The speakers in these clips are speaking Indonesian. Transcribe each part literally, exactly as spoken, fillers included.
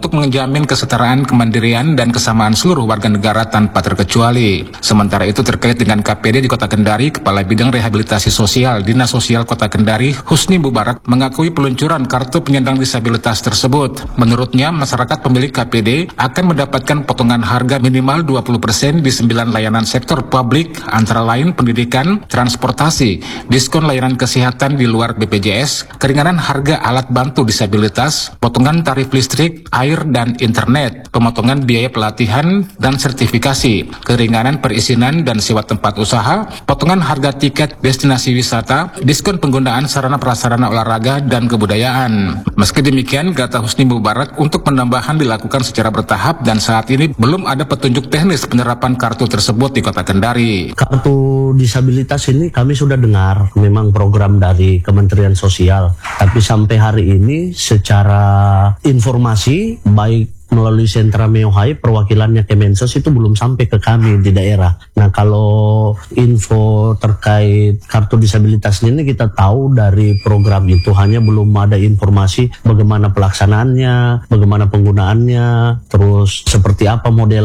untuk menjamin kesetaraan, kemandirian, dan kesamaan seluruh warga negara tanpa terkecuali. Sementara itu terkait dengan K P D di Kota Kendari, Kepala Bidang Rehabilitasi Sosial Dinas Sosial Kota Kendari, Husni Mubarak, mengakui peluncuran kartu penyandang disabilitas tersebut. Menurutnya, masyarakat pemilik K P D akan mendapatkan potongan harga minimal dua puluh persen di sembilan layanan sektor publik, antara lain pendidikan, transportasi, diskon layanan kesehatan di luar B P J S, keringanan harga alat bantu disabilitas, potongan tarif listrik, air, dan internet, pemotongan biaya pelatihan dan sertifikasi, keringanan perizinan dan sewa tempat usaha, potongan harga tiket destinasi wisata, diskon penggunaan sarana prasarana olahraga dan kebudayaan. Meski demikian, kata Husni Mubarak, untuk penambahan dilakukan secara bertahap dan saat ini belum ada petunjuk teknis penerapan kartu tersebut di Kota Kendari. Kartu disabilitas ini kami sudah dengar memang program dari Kementerian Sosial, tapi sampai hari ini secara informasi baik melalui sentra Meohai, perwakilannya Kemensos itu belum sampai ke kami di daerah. Nah, kalau info terkait kartu disabilitas ini kita tahu dari program itu, hanya belum ada informasi bagaimana pelaksanaannya, bagaimana penggunaannya, terus seperti apa model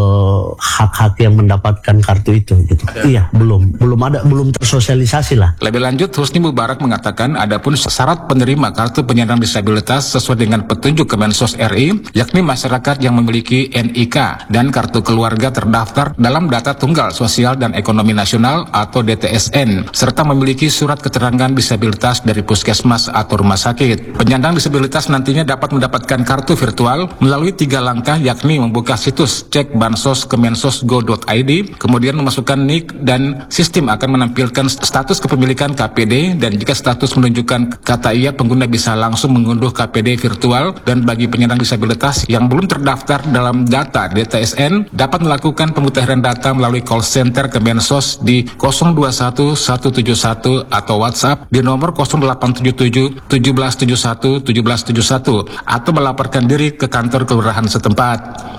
hak-hak yang mendapatkan kartu itu gitu. Iya, belum belum ada, belum tersosialisasi lah. Lebih lanjut, Husni Mubarak mengatakan adapun syarat penerima kartu penyandang disabilitas sesuai dengan petunjuk Kemensos R I, yakni masyarakat yang memiliki N I K dan kartu keluarga terdaftar dalam data tunggal sosial dan ekonomi nasional atau D T S N, serta memiliki surat keterangan disabilitas dari puskesmas atau rumah sakit. Penyandang disabilitas nantinya dapat mendapatkan kartu virtual melalui tiga langkah, yakni membuka situs cek bansos kemensos go dot i d, kemudian memasukkan N I K, dan sistem akan menampilkan status kepemilikan K P D, dan jika status menunjukkan kata iya, pengguna bisa langsung mengunduh K P D virtual, dan bagi penyandang disabilitas yang belum terdaftar dalam data D T S N dapat melakukan pemutahiran data melalui call center Kemensos di nol dua satu satu tujuh satu atau WhatsApp di nomor nol delapan tujuh tujuh tujuh tujuh satu tujuh tujuh satu atau melaporkan diri ke kantor kelurahan setempat.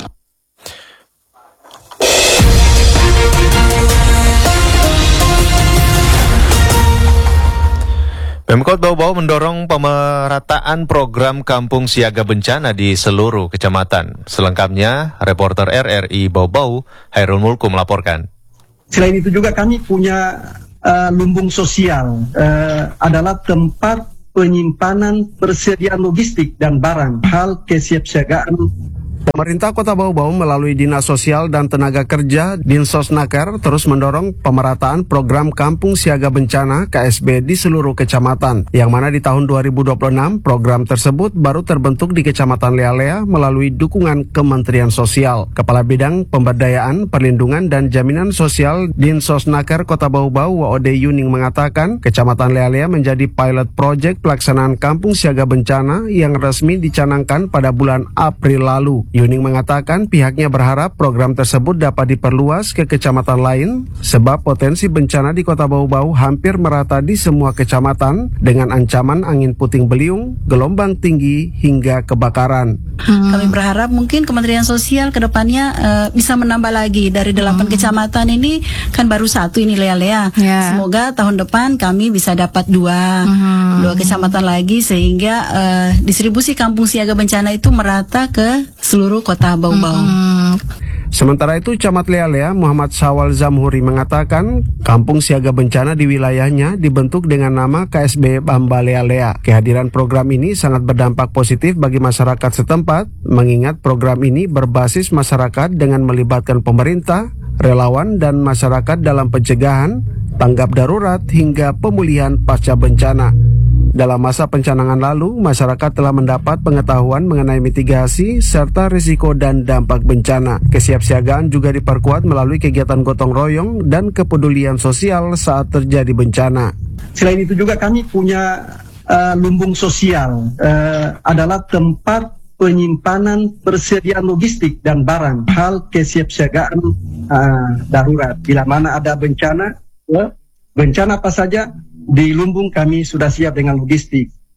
Pemkot Bau-Bau mendorong pemerataan program Kampung Siaga Bencana di seluruh kecamatan. Selengkapnya, reporter R R I Bau-Bau, Hairul Mulku melaporkan. Selain itu juga kami punya uh, lumbung sosial, uh, adalah tempat penyimpanan persediaan logistik dan barang, hal kesiapsiagaan. Pemerintah Kota Bau-Bau melalui Dinas Sosial dan Tenaga Kerja Dinsosnaker terus mendorong pemerataan program Kampung Siaga Bencana K S B di seluruh kecamatan, yang mana di tahun dua ribu dua puluh enam program tersebut baru terbentuk di Kecamatan Lealea melalui dukungan Kementerian Sosial. Kepala Bidang Pemberdayaan, Perlindungan dan Jaminan Sosial Dinsosnaker Kota Bau-Bau Waode Yuning mengatakan Kecamatan Lealea menjadi pilot project pelaksanaan Kampung Siaga Bencana yang resmi dicanangkan pada bulan April lalu. Yuning mengatakan pihaknya berharap program tersebut dapat diperluas ke kecamatan lain sebab potensi bencana di Kota Bau-Bau hampir merata di semua kecamatan dengan ancaman angin puting beliung, gelombang tinggi hingga kebakaran. Hmm. Kami berharap mungkin Kementerian Sosial ke depannya uh, bisa menambah lagi dari delapan hmm. kecamatan ini, kan baru satu ini Lealea. Yeah. Semoga tahun depan kami bisa dapat dua hmm. dua kecamatan lagi sehingga uh, distribusi Kampung Siaga Bencana itu merata ke seluruh Kota Bau-Bau. Hmm. Sementara itu, Camat Lealea Muhammad Syawal Zamhuri mengatakan Kampung Siaga Bencana di wilayahnya dibentuk dengan nama K S B Bamba Lealea. Kehadiran program ini sangat berdampak positif bagi masyarakat setempat, mengingat program ini berbasis masyarakat dengan melibatkan pemerintah, relawan, dan masyarakat dalam pencegahan, tanggap darurat, hingga pemulihan pasca bencana. Dalam masa pencanangan lalu, masyarakat telah mendapat pengetahuan mengenai mitigasi serta risiko dan dampak bencana. Kesiapsiagaan juga diperkuat melalui kegiatan gotong royong dan kepedulian sosial saat terjadi bencana. Selain itu juga kami punya uh, lumbung sosial, uh, adalah tempat penyimpanan persediaan logistik dan barang, hal kesiapsiagaan uh, darurat. Bila mana ada bencana, uh, bencana apa saja, di lumbung kami sudah siap dengan logistik.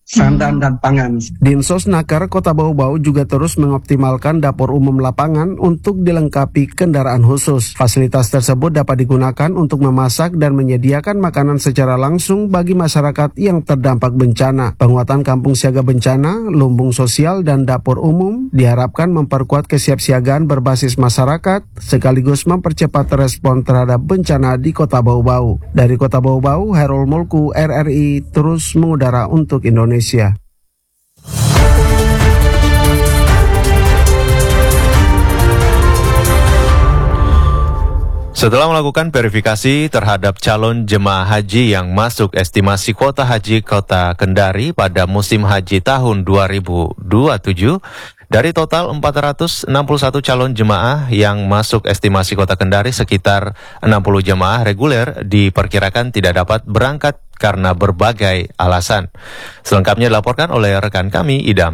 sandang dan pangan. Dinsos Naker Kota Bau-Bau juga terus mengoptimalkan dapur umum lapangan untuk dilengkapi kendaraan khusus. Fasilitas tersebut dapat digunakan untuk memasak dan menyediakan makanan secara langsung bagi masyarakat yang terdampak bencana. Penguatan kampung siaga bencana, lumbung sosial, dan dapur umum diharapkan memperkuat kesiapsiagaan berbasis masyarakat sekaligus mempercepat respon terhadap bencana di Kota Bau-Bau. Dari Kota Bau-Bau, Hairul Mulku, R R I terus mengudara untuk Indonesia. Setelah melakukan verifikasi terhadap calon jemaah haji yang masuk estimasi kuota haji Kota Kendari pada musim haji tahun dua ribu dua puluh tujuh, dari total empat ratus enam puluh satu calon jemaah yang masuk estimasi Kota Kendari, sekitar enam puluh jemaah reguler diperkirakan tidak dapat berangkat karena berbagai alasan. Selengkapnya dilaporkan oleh rekan kami, Idam.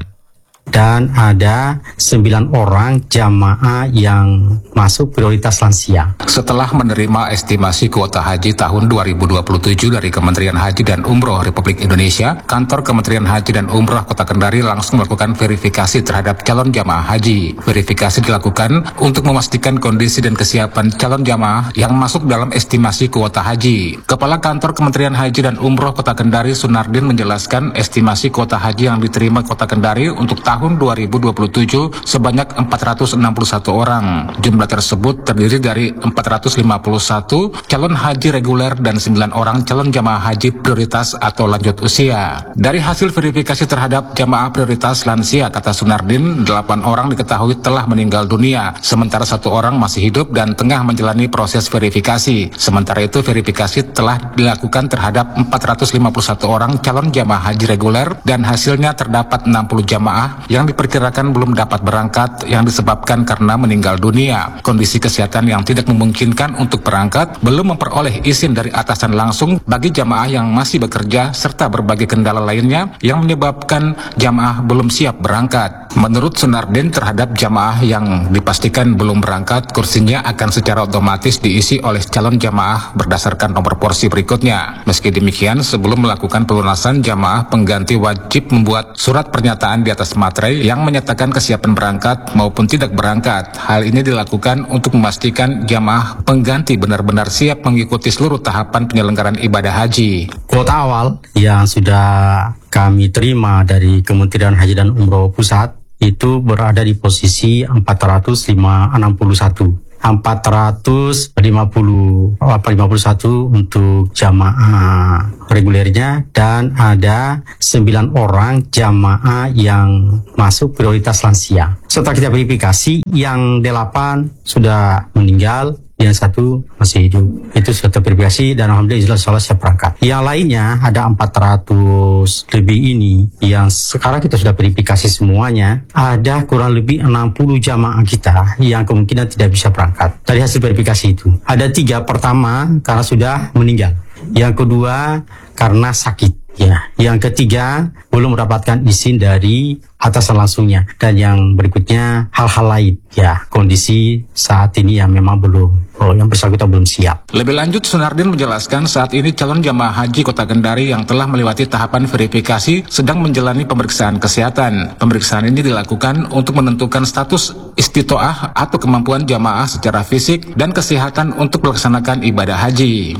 Dan ada sembilan orang jamaah yang masuk prioritas lansia. Setelah menerima estimasi kuota haji tahun dua ribu dua puluh tujuh dari Kementerian Haji dan Umroh Republik Indonesia, kantor Kementerian Haji dan Umroh Kota Kendari langsung melakukan verifikasi terhadap calon jamaah haji. Verifikasi dilakukan untuk memastikan kondisi dan kesiapan calon jamaah yang masuk dalam estimasi kuota haji. Kepala Kantor Kementerian Haji dan Umroh Kota Kendari, Sunardin, menjelaskan estimasi kuota haji yang diterima Kota Kendari untuk tahun dua ribu dua puluh tujuh sebanyak empat ratus enam puluh satu orang. Jumlah tersebut terdiri dari empat ratus lima puluh satu calon haji reguler dan sembilan orang calon jamaah haji prioritas atau lanjut usia. Dari hasil verifikasi terhadap jamaah prioritas lansia, kata Sunardin, delapan orang diketahui telah meninggal dunia, sementara satu orang masih hidup dan tengah menjalani proses verifikasi. Sementara itu, verifikasi telah dilakukan terhadap empat ratus lima puluh satu orang calon jamaah haji reguler dan hasilnya terdapat enam puluh jamaah yang diperkirakan belum dapat berangkat yang disebabkan karena meninggal dunia, kondisi kesehatan yang tidak memungkinkan untuk berangkat, belum memperoleh izin dari atasan langsung bagi jamaah yang masih bekerja, serta berbagai kendala lainnya yang menyebabkan jamaah belum siap berangkat. Menurut Sunardin, terhadap jamaah yang dipastikan belum berangkat, kursinya akan secara otomatis diisi oleh calon jamaah berdasarkan nomor porsi berikutnya. Meski demikian, sebelum melakukan pelunasan, jamaah pengganti wajib membuat surat pernyataan di atas materai yang menyatakan kesiapan berangkat maupun tidak berangkat. Hal ini dilakukan untuk memastikan jamaah pengganti benar-benar siap mengikuti seluruh tahapan penyelenggaraan ibadah haji. Kuota awal yang sudah kami terima dari Kementerian Haji dan Umroh Pusat itu berada di posisi empat ratus enam puluh satu. empat ratus lima puluh satu untuk jamaah regulernya, dan ada sembilan orang jamaah yang masuk prioritas lansia. Setelah kita verifikasi, yang delapan sudah meninggal, yang satu masih hidup. Itu sudah terverifikasi dan alhamdulillah insya Allah siap berangkat. Yang lainnya ada empat ratus lebih ini yang sekarang kita sudah verifikasi semuanya. Ada kurang lebih enam puluh jamaah kita yang kemungkinan tidak bisa berangkat. Dari hasil verifikasi itu ada tiga, pertama karena sudah meninggal, yang kedua karena sakit, ya, yang ketiga belum mendapatkan izin dari atasan langsungnya, dan yang berikutnya hal-hal lain, ya, kondisi saat ini yang memang belum, oh, yang bersangkutan belum siap. Lebih lanjut, Sunardin menjelaskan saat ini calon jamaah haji Kota Kendari yang telah melewati tahapan verifikasi sedang menjalani pemeriksaan kesehatan. Pemeriksaan ini dilakukan untuk menentukan status istitoah atau kemampuan jamaah secara fisik dan kesehatan untuk melaksanakan ibadah haji.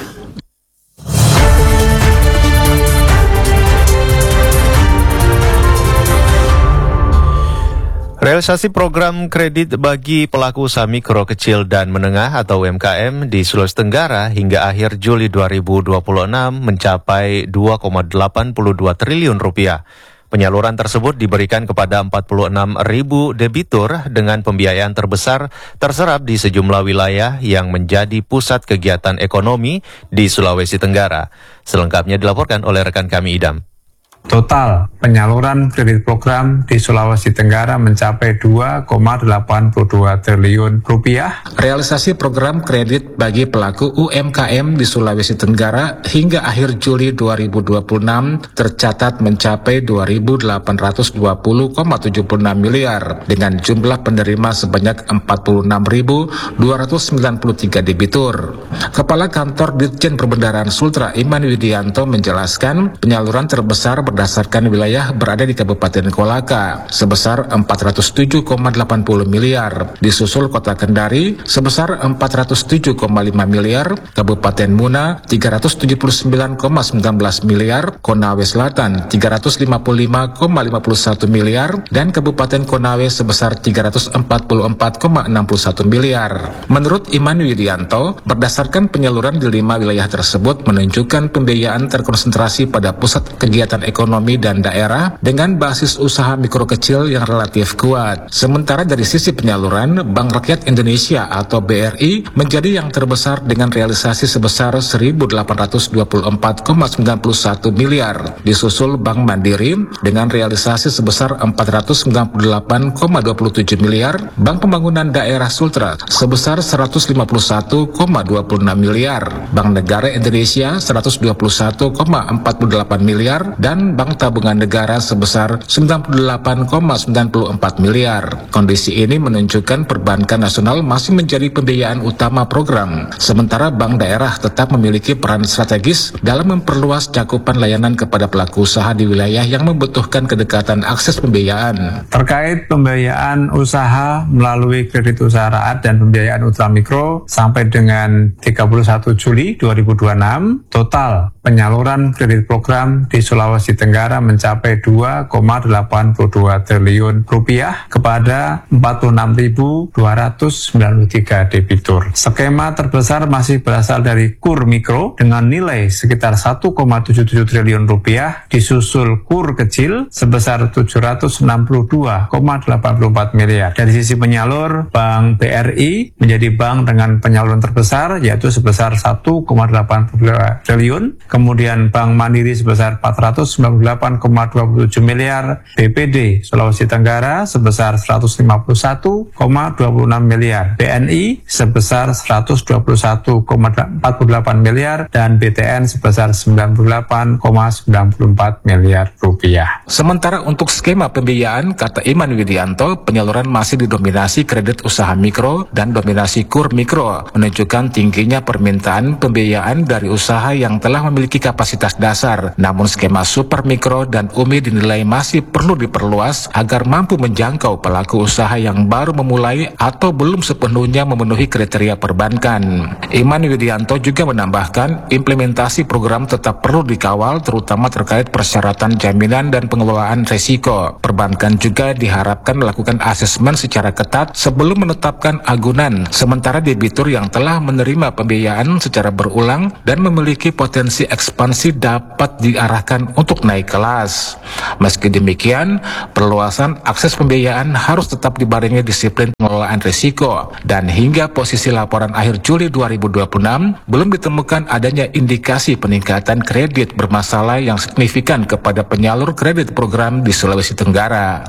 Realisasi program kredit bagi pelaku usaha mikro, kecil, dan menengah atau U M K M di Sulawesi Tenggara hingga akhir Juli dua ribu dua puluh enam mencapai dua koma delapan dua triliun rupiah. Penyaluran tersebut diberikan kepada empat puluh enam ribu debitur dengan pembiayaan terbesar terserap di sejumlah wilayah yang menjadi pusat kegiatan ekonomi di Sulawesi Tenggara. Selengkapnya dilaporkan oleh rekan kami, Idam. Total penyaluran kredit program di Sulawesi Tenggara mencapai dua koma delapan dua triliun rupiah. Realisasi program kredit bagi pelaku U M K M di Sulawesi Tenggara hingga akhir Juli dua ribu dua puluh enam tercatat mencapai dua ribu delapan ratus dua puluh koma tujuh enam miliar dengan jumlah penerima sebanyak empat puluh enam ribu dua ratus sembilan puluh tiga debitur. Kepala Kantor Ditjen Perbendaharaan Sultra Iman Widianto menjelaskan penyaluran terbesar berdasarkan berdasarkan wilayah berada di Kabupaten Kolaka sebesar empat ratus tujuh koma delapan puluh miliar, disusul Kota Kendari sebesar empat ratus tujuh koma lima miliar, Kabupaten Muna tiga ratus tujuh puluh sembilan koma satu sembilan miliar, Konawe Selatan tiga ratus lima puluh lima koma lima puluh satu miliar, dan Kabupaten Konawe sebesar tiga ratus empat puluh empat koma enam puluh satu miliar. Menurut Iman Widianto, berdasarkan penyaluran di lima wilayah tersebut menunjukkan pembiayaan terkonsentrasi pada pusat kegiatan ekonomi dan daerah dengan basis usaha mikro kecil yang relatif kuat. Sementara dari sisi penyaluran, Bank Rakyat Indonesia atau B R I menjadi yang terbesar dengan realisasi sebesar seribu delapan ratus dua puluh empat koma sembilan puluh satu miliar, disusul Bank Mandiri dengan realisasi sebesar empat ratus sembilan puluh delapan koma dua puluh tujuh miliar, Bank Pembangunan Daerah Sultra sebesar seratus lima puluh satu koma dua puluh enam miliar, Bank Negara Indonesia seratus dua puluh satu koma empat puluh delapan miliar, dan Bank Tabungan Negara sebesar sembilan puluh delapan koma sembilan puluh empat miliar. Kondisi ini menunjukkan perbankan nasional masih menjadi pembiayaan utama program, sementara bank daerah tetap memiliki peran strategis dalam memperluas cakupan layanan kepada pelaku usaha di wilayah yang membutuhkan kedekatan akses pembiayaan. Terkait pembiayaan usaha melalui kredit usaha rakyat dan pembiayaan ultramikro sampai dengan tiga puluh satu Juli dua ribu dua puluh enam, total penyaluran kredit program di Sulawesi Tenggara mencapai dua koma delapan puluh dua triliun rupiah kepada empat puluh enam ribu dua ratus sembilan puluh tiga debitur. Skema terbesar masih berasal dari KUR Mikro dengan nilai sekitar satu koma tujuh tujuh triliun rupiah, disusul KUR Kecil sebesar tujuh ratus enam puluh dua koma delapan puluh empat miliar. Dari sisi penyalur, Bank B R I menjadi bank dengan penyaluran terbesar yaitu sebesar satu koma delapan puluh dua triliun, kemudian Bank Mandiri sebesar empat ratus sembilan puluh delapan koma dua puluh tujuh miliar, B P D Sulawesi Tenggara sebesar seratus lima puluh satu koma dua puluh enam miliar, B N I sebesar seratus dua puluh satu koma empat puluh delapan miliar, dan B T N sebesar sembilan puluh delapan koma sembilan puluh empat miliar rupiah. Sementara untuk skema pembiayaan, kata Iman Widianto, penyaluran masih didominasi kredit usaha mikro dan dominasi KUR Mikro, menunjukkan tingginya permintaan pembiayaan dari usaha yang telah memiliki kapasitas dasar. Namun skema super mikro dan U M I dinilai masih perlu diperluas agar mampu menjangkau pelaku usaha yang baru memulai atau belum sepenuhnya memenuhi kriteria perbankan. Iman Widianto juga menambahkan, implementasi program tetap perlu dikawal terutama terkait persyaratan jaminan dan pengelolaan risiko. Perbankan juga diharapkan melakukan asesmen secara ketat sebelum menetapkan agunan, sementara debitur yang telah menerima pembiayaan secara berulang dan memiliki potensi ekspansi dapat diarahkan untuk naik kelas. Meski demikian, perluasan akses pembiayaan harus tetap dibarengi disiplin pengelolaan risiko, dan hingga posisi laporan akhir Juli dua ribu dua puluh enam belum ditemukan adanya indikasi peningkatan kredit bermasalah yang signifikan kepada penyalur kredit program di Sulawesi Tenggara.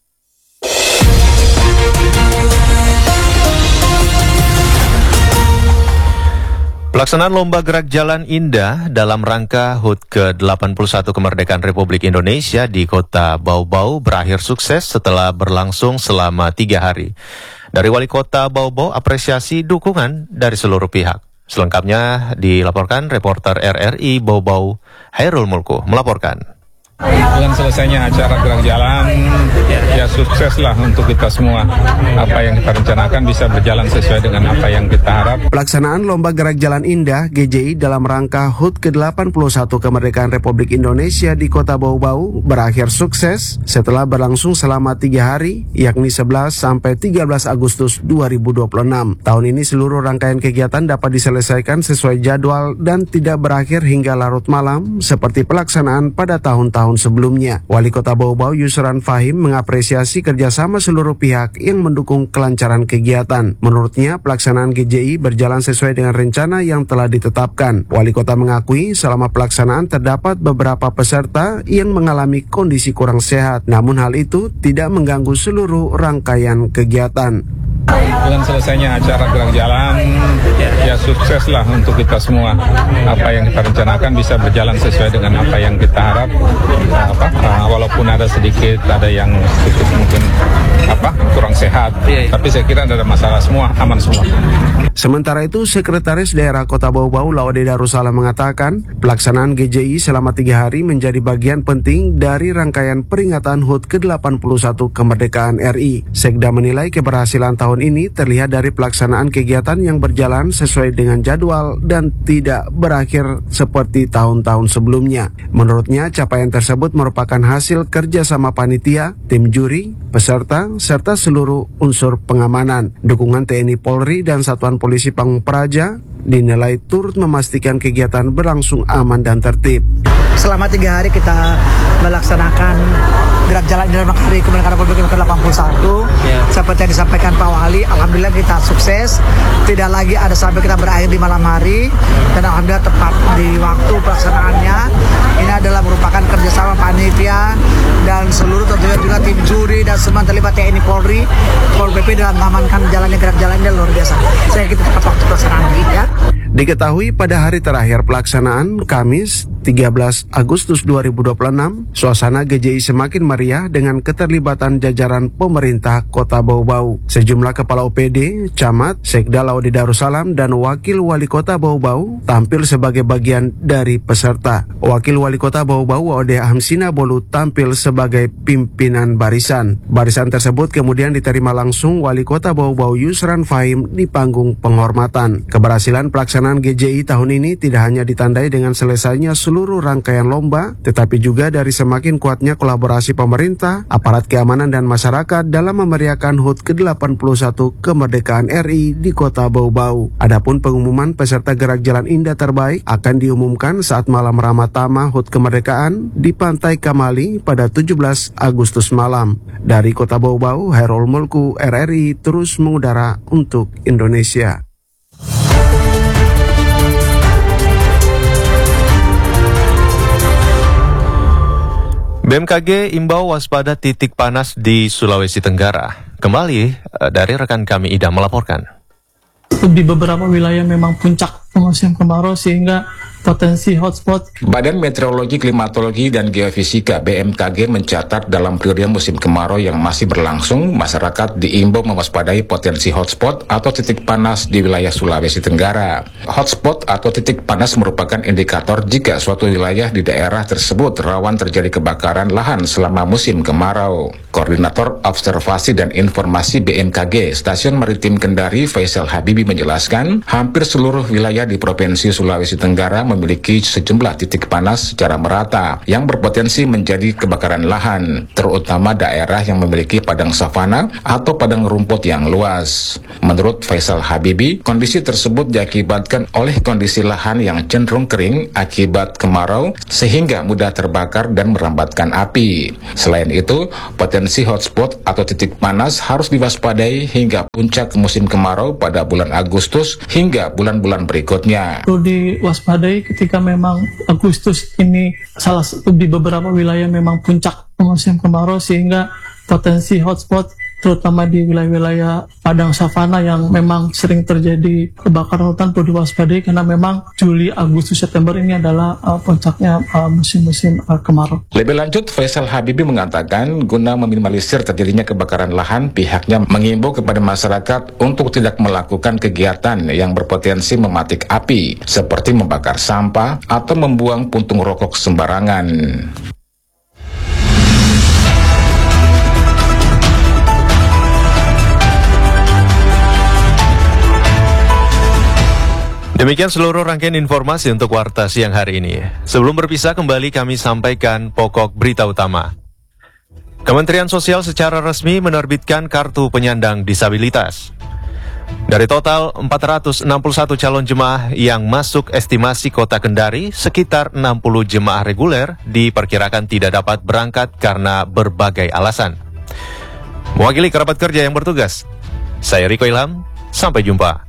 Pelaksanaan Lomba Gerak Jalan Indah dalam rangka H U T ke delapan puluh satu Kemerdekaan Republik Indonesia di Kota Bau-Bau berakhir sukses setelah berlangsung selama tiga hari. Dari Wali Kota Bau-Bau apresiasi dukungan dari seluruh pihak. Selengkapnya dilaporkan reporter R R I Bau-Bau Hairul Mulku melaporkan. Dengan selesainya acara gerak jalan, ya sukses lah untuk kita semua. Apa yang kita rencanakan bisa berjalan sesuai dengan apa yang kita harap. Pelaksanaan Lomba Gerak Jalan Indah G J I dalam rangka H U T ke delapan puluh satu Kemerdekaan Republik Indonesia di Kota Bau-Bau berakhir sukses setelah berlangsung selama tiga hari, yakni sebelas sampai tiga belas Agustus dua ribu dua puluh enam. Tahun ini seluruh rangkaian kegiatan dapat diselesaikan sesuai jadwal dan tidak berakhir hingga larut malam seperti pelaksanaan pada tahun-tahun sebelumnya. Wali Kota Bau-Bau Yusran Fahim mengapresiasi kerjasama seluruh pihak yang mendukung kelancaran kegiatan. Menurutnya, pelaksanaan G J I berjalan sesuai dengan rencana yang telah ditetapkan. Wali Kota mengakui selama pelaksanaan terdapat beberapa peserta yang mengalami kondisi kurang sehat, namun hal itu tidak mengganggu seluruh rangkaian kegiatan. Dengan selesainya acara gerak jalan, ya sukses lah untuk kita semua. Apa yang kita rencanakan bisa berjalan sesuai dengan apa yang kita harap. Apa, walaupun ada sedikit, ada yang sedikit mungkin apa kurang sehat. Iya, iya. Tapi saya kira tidak ada masalah, semua aman semua. Sementara itu, Sekretaris Daerah Kota Bau-Bau Laode Darussalam mengatakan pelaksanaan G J I selama tiga hari menjadi bagian penting dari rangkaian peringatan H U T ke delapan puluh satu kemerdekaan R I. Sekda menilai keberhasilan tahun ini terlihat dari pelaksanaan kegiatan yang berjalan sesuai dengan jadwal dan tidak berakhir seperti tahun-tahun sebelumnya. Menurutnya, capaian tersebut merupakan hasil kerjasama panitia, tim juri, peserta, serta seluruh unsur pengamanan. Dukungan T N I Polri dan Satuan Polisi Pamung Praja dinilai turut memastikan kegiatan berlangsung aman dan tertib. Selama tiga hari kita melaksanakan gerak jalan dalam hari kemerdekaan Republik Indonesia ke delapan puluh satu. Yeah. Seperti yang disampaikan Pak Wali, alhamdulillah kita sukses. Tidak lagi ada sampai kita berakhir di malam hari, dan alhamdulillah tepat di waktu pelaksanaannya. Ini adalah merupakan kerjasama panitia dan seluruh tentunya juga tim juri dan semua terlibat T N I Polri, Pol P P dalam mengamankan jalannya gerak jalannya luar biasa. Saya kita tepat waktu pelaksanaan ya. Diketahui pada hari terakhir pelaksanaan Kamis tiga belas Agustus dua ribu dua puluh enam, suasana G J I semakin meriah dengan keterlibatan jajaran pemerintah Kota Bau-Bau. Sejumlah kepala O P D, camat, Sekda Laode Darussalam, dan Wakil Wali Kota Bau-Bau tampil sebagai bagian dari peserta. Wakil Wali Kota Bau-Bau Ode Hamsina Bolu tampil sebagai pimpinan barisan. Barisan tersebut kemudian diterima langsung Wali Kota Bau-Bau Yusran Fahim di panggung penghormatan. Keberhasilan pelaksanaan G J I tahun ini tidak hanya ditandai dengan selesainya seluruh rangkaian lomba, tetapi juga dari semakin kuatnya kolaborasi pemerintah, aparat keamanan dan masyarakat dalam memeriahkan H U T ke delapan puluh satu kemerdekaan R I di Kota Bau-Bau. Adapun pengumuman peserta gerak jalan indah terbaik akan diumumkan saat malam Ramatama H U T kemerdekaan di Pantai Kamali pada tujuh belas Agustus malam. Dari Kota Bau-Bau, Hairul Mulku R R I terus mengudara untuk Indonesia. B M K G imbau waspada titik panas di Sulawesi Tenggara. Kembali dari rekan kami Ida melaporkan. Di beberapa wilayah memang puncak musim kemarau sehingga potensi hotspot. Badan Meteorologi, Klimatologi, dan Geofisika B M K G mencatat dalam periode musim kemarau yang masih berlangsung, masyarakat diimbau mewaspadai potensi hotspot atau titik panas di wilayah Sulawesi Tenggara. Hotspot atau titik panas merupakan indikator jika suatu wilayah di daerah tersebut rawan terjadi kebakaran lahan selama musim kemarau. Koordinator Observasi dan Informasi B M K G Stasiun Maritim Kendari Faisal Habibi menjelaskan, hampir seluruh wilayah di Provinsi Sulawesi Tenggara memiliki sejumlah titik panas secara merata yang berpotensi menjadi kebakaran lahan, terutama daerah yang memiliki padang savana atau padang rumput yang luas. Menurut Faisal Habibi, kondisi tersebut diakibatkan oleh kondisi lahan yang cenderung kering akibat kemarau sehingga mudah terbakar dan merambatkan api. Selain itu, potensi hotspot atau titik panas harus diwaspadai hingga puncak musim kemarau pada bulan Agustus hingga bulan-bulan berikutnya. Perlu diwaspadai ketika memang Agustus ini salah satu di beberapa wilayah memang puncak musim kemarau sehingga potensi hotspot terutama di wilayah-wilayah padang savana yang memang sering terjadi kebakaran hutan perlu diwaspadai karena memang Juli, Agustus, September ini adalah uh, puncaknya uh, musim-musim uh, kemarau. Lebih lanjut, Faisal Habibi mengatakan guna meminimalisir terjadinya kebakaran lahan, pihaknya mengimbau kepada masyarakat untuk tidak melakukan kegiatan yang berpotensi mematik api seperti membakar sampah atau membuang puntung rokok sembarangan. Demikian seluruh rangkaian informasi untuk Warta siang hari ini. Sebelum berpisah, kembali kami sampaikan pokok berita utama. Kementerian Sosial secara resmi menerbitkan kartu penyandang disabilitas. Dari total empat ratus enam puluh satu calon jemaah yang masuk estimasi Kota Kendari, sekitar enam puluh jemaah reguler diperkirakan tidak dapat berangkat karena berbagai alasan. Mewakili kerabat kerja yang bertugas, saya Riko Ilham, sampai jumpa.